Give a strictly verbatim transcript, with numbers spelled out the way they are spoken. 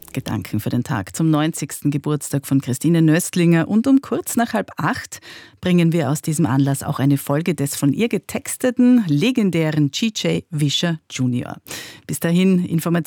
Gedanken für den Tag zum neunzigsten Geburtstag von Christine Nöstlinger. Und um kurz nach halb acht bringen wir aus diesem Anlass auch eine Folge des von ihr getexteten legendären G J Vischer Junior Bis dahin Informationen